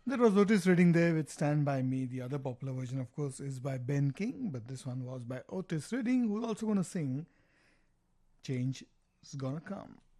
That was Otis Redding there with Stand By Me. The other popular version, of course, is by Ben King, but this one was by Otis Redding, who's also going to sing Change is Gonna Come.